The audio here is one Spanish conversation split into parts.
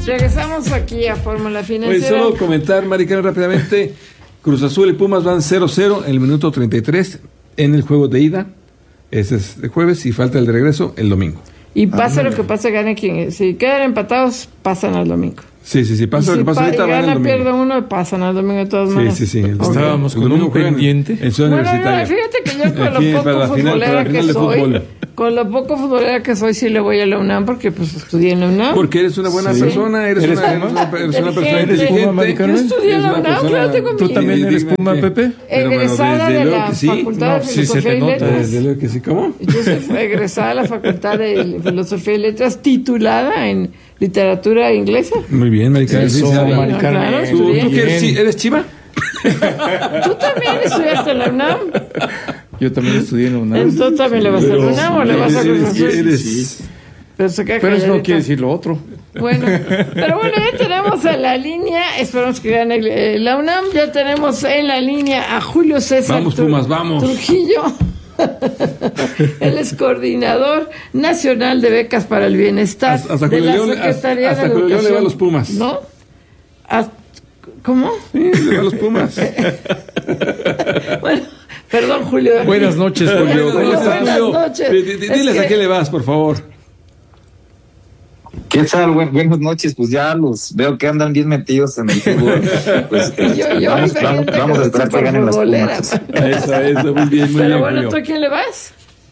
Regresamos aquí a Fórmula Financiera. Oye, solo comentar, Maricarmen, rápidamente. Cruz Azul y Pumas van 0-0 en el minuto 33 en el juego de ida. Ese es el jueves y falta el de regreso el domingo. Y pasa lo que pase, gane quien. Si quedan empatados, pasan al domingo. Sí, pasa lo que pasa ahorita, van el domingo. Pierde uno y pasan al domingo de todas maneras. Sí. Estábamos con un pendiente. En Ciudad Universitaria. No, fíjate que yo con lo poco futbolera que soy, con lo poco futbolera que soy, sí le voy a la UNAM porque pues estudié en la UNAM. Porque eres una buena persona, eres una persona inteligente. Yo estudié en la UNAM, claro, tengo mi... ¿Tú también eres Puma, Pepe? Egresada de la Facultad de Filosofía y Letras. Desde luego que sí, ¿cómo? Yo soy egresada de la Facultad de Filosofía y Letras, titulada en literatura inglesa. Muy bien, Maricarmen. Sí, Maricarmen. ¿Tú eres chiva? ¿Tú también estudiaste en la UNAM? Yo también estudié en la UNAM. ¿Entonces también le vas a la UNAM o le vas a Cruz Azul? Sí. Pero eso no quiere decir lo otro. Bueno, pero bueno, ya tenemos en la línea, esperamos que gane la UNAM, ya tenemos en la línea a Julio César Pumas, vamos. Trujillo. Él es coordinador nacional de becas para el bienestar hasta de la León, Secretaría hasta de con Educación. Le va a los Pumas. ¿No? ¿Cómo? Sí, le va a los Pumas. Bueno, perdón, Julio. Buenas noches, Julio. Buenas noches. Diles a qué le vas, por favor. ¿Qué tal? Buenas noches, pues ya los veo que andan bien metidos en el fútbol. Pues, vamos a esperar que ganen las Pumas. Eso, muy bien, Pero bueno, Julio. ¿Tú a quién le vas?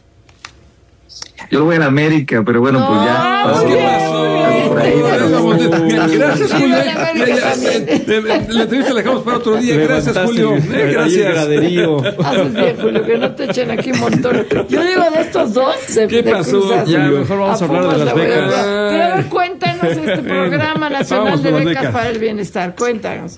Yo lo voy a la América, pero bueno, pues ya. ¿Qué pasó? Gracias, Julio. La entrevista la dejamos para otro día. Gracias, Julio. Gracias. Haces bien, Julio, que no te echen aquí un montón. Yo digo de estos dos. ¿Qué pasó? Ya, mejor vamos a hablar de las becas. Pero a ver, cuéntanos este programa nacional de becas para el bienestar. Cuéntanos.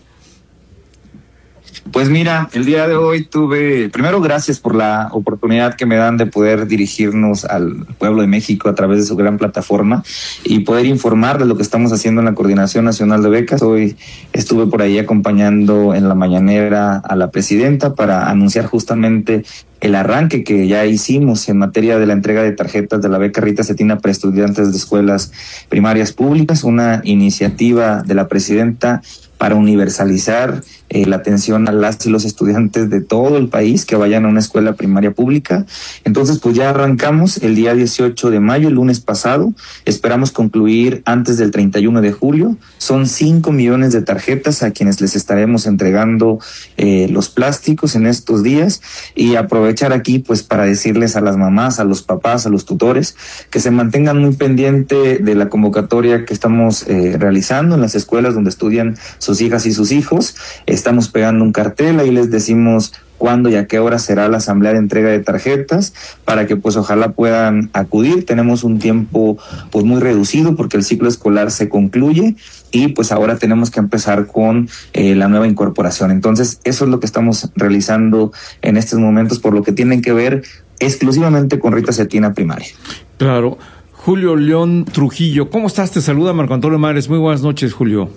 Pues mira, el día de hoy primero gracias por la oportunidad que me dan de poder dirigirnos al pueblo de México a través de su gran plataforma y poder informar de lo que estamos haciendo en la Coordinación Nacional de Becas. Hoy estuve por ahí acompañando en la mañanera a la presidenta para anunciar justamente el arranque que ya hicimos en materia de la entrega de tarjetas de la beca Rita Cetina para estudiantes de escuelas primarias públicas, una iniciativa de la presidenta para universalizar la atención a las y los estudiantes de todo el país que vayan a una escuela primaria pública. Entonces, pues ya arrancamos el día 18 de mayo, el lunes pasado. Esperamos concluir antes del 31 de julio. Son 5 millones de tarjetas a quienes les estaremos entregando los plásticos en estos días y aprovechar aquí pues para decirles a las mamás, a los papás, a los tutores que se mantengan muy pendiente de la convocatoria que estamos realizando en las escuelas donde estudian sus hijas y sus hijos. Estamos pegando un cartel, ahí les decimos cuándo y a qué hora será la asamblea de entrega de tarjetas para que pues ojalá puedan acudir. Tenemos un tiempo pues muy reducido porque el ciclo escolar se concluye y pues ahora tenemos que empezar con la nueva incorporación. Entonces eso es lo que estamos realizando en estos momentos por lo que tienen que ver exclusivamente con Rita Cetina primaria. Claro. Julio León Trujillo, ¿cómo estás? Te saluda Marco Antonio Mares. Muy buenas noches, Julio.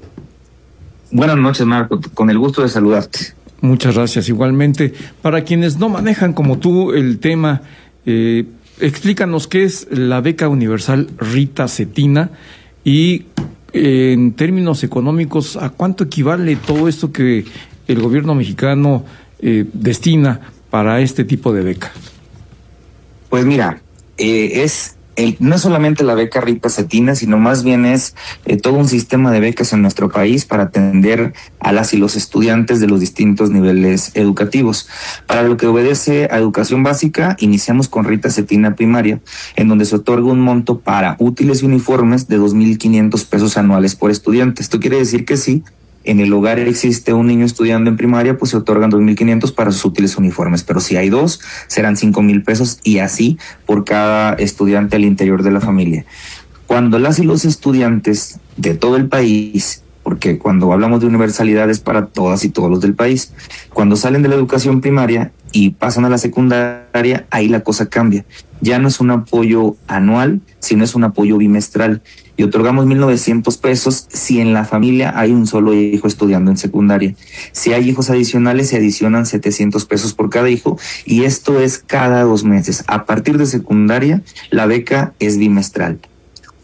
Buenas noches, Marco, con el gusto de saludarte. Muchas gracias, igualmente. Para quienes no manejan como tú el tema, explícanos qué es la beca universal Rita Cetina y en términos económicos, ¿a cuánto equivale todo esto que el gobierno mexicano destina para este tipo de beca? Pues mira, no es solamente la beca Rita Cetina, sino más bien es todo un sistema de becas en nuestro país para atender a las y los estudiantes de los distintos niveles educativos. Para lo que obedece a educación básica, iniciamos con Rita Cetina primaria, en donde se otorga un monto para útiles y uniformes de 2,500 pesos anuales por estudiante. Esto quiere decir que sí, en el hogar existe un niño estudiando en primaria, pues se otorgan 2,500 para sus útiles uniformes, pero si hay dos, serán 5,000 pesos y así por cada estudiante al interior de la familia. Cuando las y los estudiantes de todo el país, porque cuando hablamos de universalidad es para todas y todos los del país, cuando salen de la educación primaria y pasan a la secundaria, ahí la cosa cambia. Ya no es un apoyo anual, sino es un apoyo bimestral. Y otorgamos 1,900 pesos si en la familia hay un solo hijo estudiando en secundaria. Si hay hijos adicionales, se adicionan 700 pesos por cada hijo, y esto es cada 2 meses. A partir de secundaria, la beca es bimestral.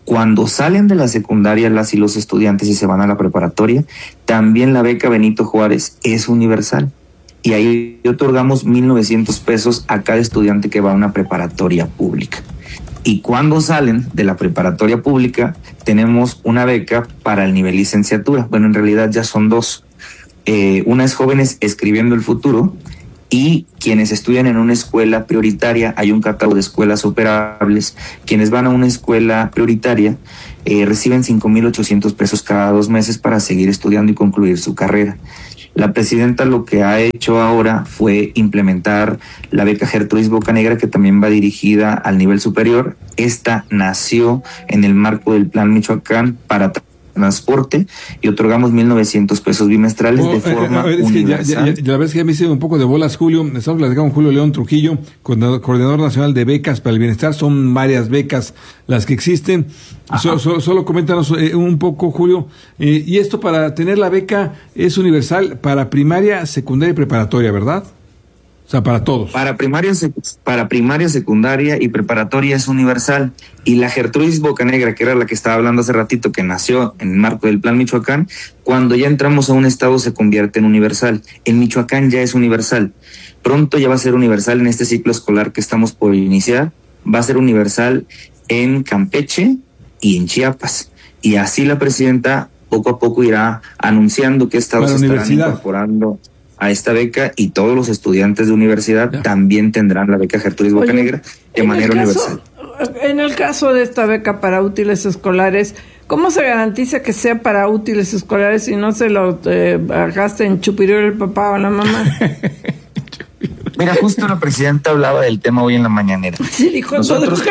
Cuando salen de la secundaria las y los estudiantes y se van a la preparatoria, también la beca Benito Juárez es universal. Y ahí otorgamos 1,900 pesos a cada estudiante que va a una preparatoria pública. Y cuando salen de la preparatoria pública, tenemos una beca para el nivel licenciatura. Bueno, en realidad ya son dos. Una es Jóvenes Escribiendo el Futuro, y quienes estudian en una escuela prioritaria, hay un catálogo de escuelas operables. Quienes van a una escuela prioritaria reciben 5,800 pesos cada 2 meses para seguir estudiando y concluir su carrera. La presidenta lo que ha hecho ahora fue implementar la beca Gertrudis Bocanegra, que también va dirigida al nivel superior. Esta nació en el marco del Plan Michoacán para transporte y otorgamos 1,900 pesos bimestrales de forma universal. La verdad es que ya me hice un poco de bolas, Julio. Estamos platicando con Julio León Trujillo, coordinador nacional de becas para el bienestar. Son varias becas las que existen. Solo coméntanos un poco, Julio. Y esto, para tener la beca, es universal para primaria, secundaria y preparatoria, ¿verdad? O sea, para todos. Para primaria, secundaria y preparatoria es universal. Y la Gertrudis Bocanegra, que era la que estaba hablando hace ratito, que nació en el marco del Plan Michoacán, cuando ya entramos a un estado se convierte en universal. En Michoacán ya es universal. Pronto ya va a ser universal en este ciclo escolar que estamos por iniciar. Va a ser universal en Campeche y en Chiapas. Y así la presidenta poco a poco irá anunciando qué estados estarán incorporando a esta beca, y todos los estudiantes de universidad también tendrán la beca Gertrudis Bocanegra de manera universal. En el caso de esta beca para útiles escolares, ¿cómo se garantiza que sea para útiles escolares y no se lo gaste en chupirul el papá o la mamá? Mira, justo la presidenta hablaba del tema hoy en la mañanera. Sí, dijo, nosotros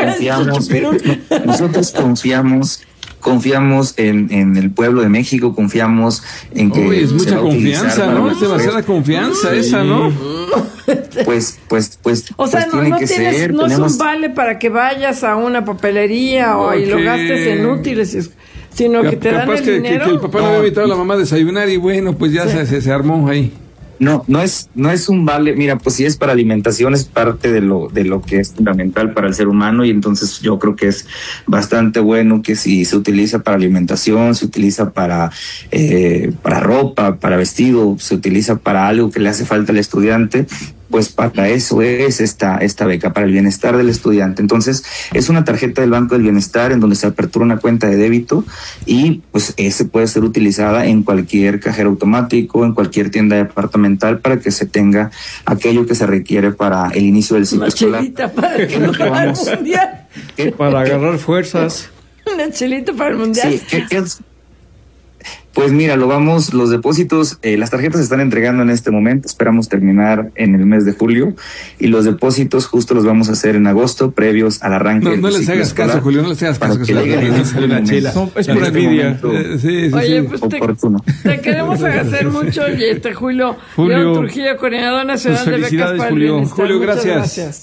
confiamos en el pueblo de México, confiamos en que es mucha confianza, ¿no? Es demasiada confianza esa, ¿no? Pues o sea, no es un vale para que vayas a una papelería y lo gastes en útiles, sino que te dan el dinero. Que el papá no había invitado a la mamá a desayunar y bueno, pues ya se armó ahí. No es un vale. Mira, pues si es para alimentación, es parte de lo que es fundamental para el ser humano, y entonces yo creo que es bastante bueno que si se utiliza para alimentación, se utiliza para ropa, para vestido, se utiliza para algo que le hace falta al estudiante, pues para eso es esta beca, para el bienestar del estudiante. Entonces, es una tarjeta del Banco del Bienestar en donde se apertura una cuenta de débito, y pues ese puede ser utilizada en cualquier cajero automático, en cualquier tienda departamental, para que se tenga aquello que se requiere para el inicio del ciclo escolar. Para que no para el mundial. Para agarrar fuerzas. Una chelita para el mundial. Sí, pues mira, los depósitos, las tarjetas se están entregando en este momento, esperamos terminar en el mes de julio, y los depósitos justo los vamos a hacer en agosto, previos al arranque del No les hagas caso, Julio, no les hagas caso. Es por envidia. Oye, pues te queremos agradecer mucho, y Julio León Trujillo, coordinador nacional de becas para el bienestar. Julio, gracias.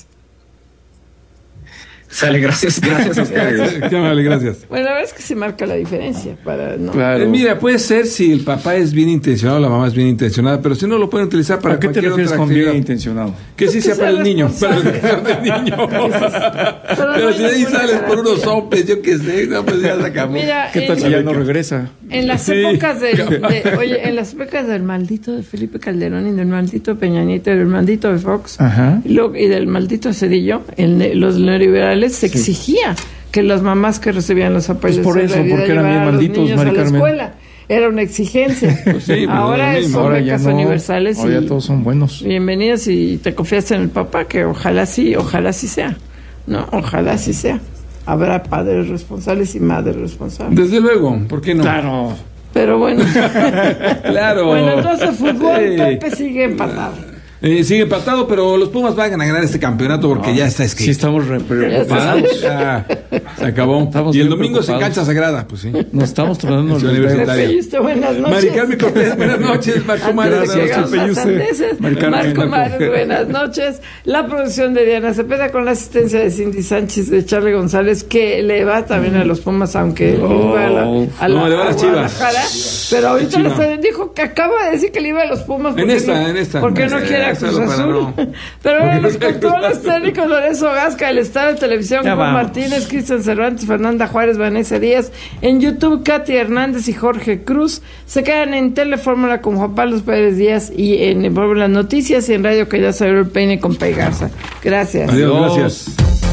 Sale, gracias a ustedes. Qué amable, gracias. Bueno, la verdad es que se marca la diferencia. Claro. Mira, puede ser si el papá es bien intencionado, la mamá es bien intencionada, pero si no lo pueden utilizar para cualquier otra actividad. ¿A qué te refieres con bien intencionado? Que sí sea para el niño, para el bienestar del niño. Pero si ahí sales por unos sopes, yo qué sé, no, pues ya se acabó. Mira, ¿qué tal si ya no regresa? En las épocas en las épocas del maldito de Felipe Calderón y del maldito Peña Nieto y del maldito de Fox, y del maldito Cedillo, los neoliberales se exigía que las mamás que recibían los apoyos por eso, porque eran bien malditos, Mari Carmen. Escuela. Era una exigencia. Ahora son becas universales. Ahora ya todos son buenos. Bienvenidos, y te confías en el papá, que ojalá sí sea. No, ojalá sí sea. Habrá padres responsables y madres responsables. Desde luego, ¿por qué no? Claro. Pero bueno. Claro. Bueno, entonces fútbol, Pepe sigue empatado. Sigue empatado, pero los Pumas van a ganar este campeonato porque ya está escrito. Sí, estamos preocupados. Se acabó. Y el domingo se cancha sagrada, pues sí. Nos estamos tratando de buenas noches. Mari Carmen Cortés, buenas noches. Marco Mares, buenas noches. La producción de Diana Cepeda con la asistencia de Cindy Sánchez, de Charlie González, que le va también a los Pumas, aunque le va a las Chivas. Pero ahorita dijo que acaba de decir que le iba a los Pumas. En esta. Porque no quiere a Cruz Azul. Pero bueno, los controles técnicos, Lorenzo Gasca, el estado de televisión, Juan Martínez, Cristian Cervantes, Fernanda Juárez, Vanessa Díaz, en YouTube, Katy Hernández y Jorge Cruz. Se quedan en Telefórmula con Juan Pablo Pérez Díaz y en las Noticias y en Radio que ya se abrió el peine con Pei Garza. Gracias. Adiós, gracias.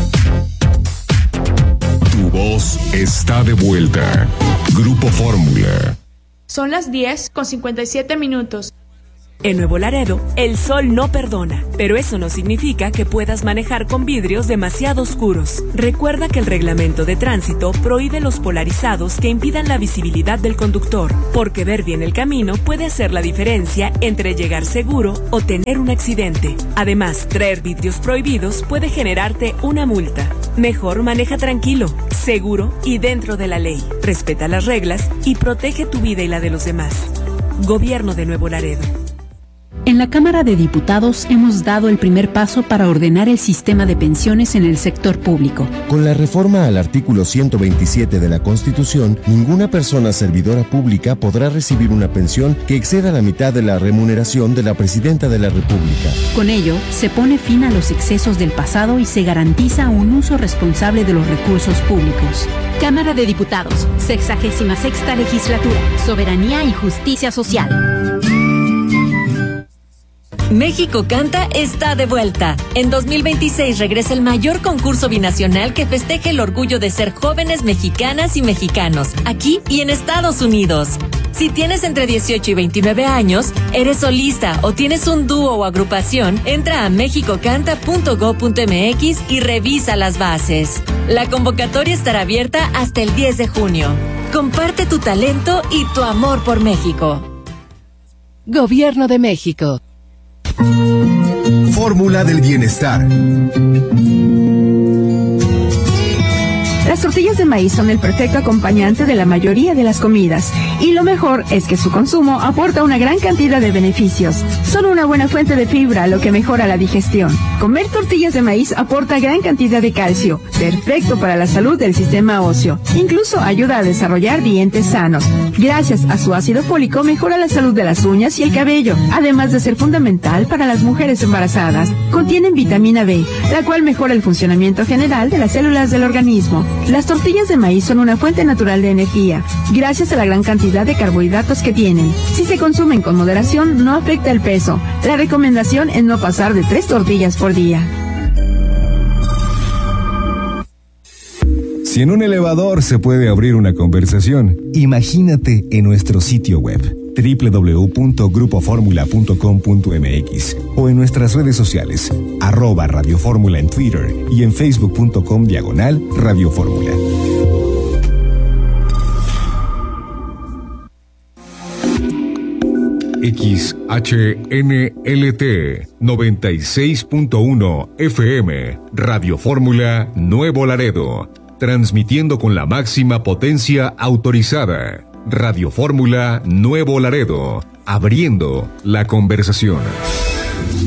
Tu voz está de vuelta. Grupo Fórmula. Son las 10:57. En Nuevo Laredo, el sol no perdona, pero eso no significa que puedas manejar con vidrios demasiado oscuros. Recuerda que el reglamento de tránsito prohíbe los polarizados que impidan la visibilidad del conductor, porque ver bien el camino puede hacer la diferencia entre llegar seguro o tener un accidente. Además, traer vidrios prohibidos puede generarte una multa. Mejor maneja tranquilo, seguro y dentro de la ley. Respeta las reglas y protege tu vida y la de los demás. Gobierno de Nuevo Laredo. En la Cámara de Diputados hemos dado el primer paso para ordenar el sistema de pensiones en el sector público. Con la reforma al artículo 127 de la Constitución, ninguna persona servidora pública podrá recibir una pensión que exceda la mitad de la remuneración de la Presidenta de la República. Con ello, se pone fin a los excesos del pasado y se garantiza un uso responsable de los recursos públicos. Cámara de Diputados, 66ª Legislatura, Soberanía y Justicia Social. México Canta está de vuelta. En 2026 regresa el mayor concurso binacional que festeje el orgullo de ser jóvenes mexicanas y mexicanos, aquí y en Estados Unidos. Si tienes entre 18 y 29 años, eres solista o tienes un dúo o agrupación, entra a mexicocanta.go.mx y revisa las bases. La convocatoria estará abierta hasta el 10 de junio. Comparte tu talento y tu amor por México. Gobierno de México. Fórmula del bienestar. Las tortillas de maíz son el perfecto acompañante de la mayoría de las comidas. Y lo mejor es que su consumo aporta una gran cantidad de beneficios. Son una buena fuente de fibra, lo que mejora la digestión. Comer tortillas de maíz aporta gran cantidad de calcio, perfecto para la salud del sistema óseo. Incluso ayuda a desarrollar dientes sanos. Gracias a su ácido fólico mejora la salud de las uñas y el cabello, además de ser fundamental para las mujeres embarazadas. Contienen vitamina B, la cual mejora el funcionamiento general de las células del organismo. Las tortillas de maíz son una fuente natural de energía, gracias a la gran cantidad de carbohidratos que tienen. Si se consumen con moderación, no afecta el peso. La recomendación es no pasar de 3 tortillas por día. Si en un elevador se puede abrir una conversación, imagínate en nuestro sitio web www.grupoformula.com.mx o en nuestras redes sociales @Radio Fórmula en Twitter y en facebook.com/Radio Fórmula. XHNLT 96.1 FM Radio Fórmula Nuevo Laredo, transmitiendo con la máxima potencia autorizada. Radio Fórmula Nuevo Laredo, abriendo la conversación.